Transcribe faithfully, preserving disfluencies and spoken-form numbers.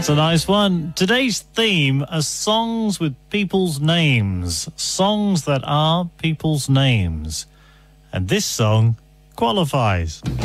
That's a nice one. Today's theme are songs with people's names. Songs that are people's names. And this song qualifies.